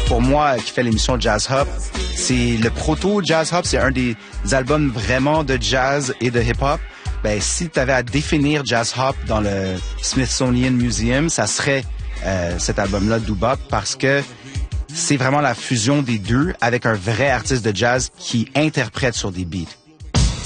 Pour moi, qui fait l'émission Jazz Hop, c'est le proto Jazz Hop, c'est un des albums vraiment de jazz et de hip-hop. Ben, si tu avais à définir Jazz Hop dans le Smithsonian Museum, ça serait cet album-là, Doo-Bop, parce que c'est vraiment la fusion des deux avec un vrai artiste de jazz qui interprète sur des beats.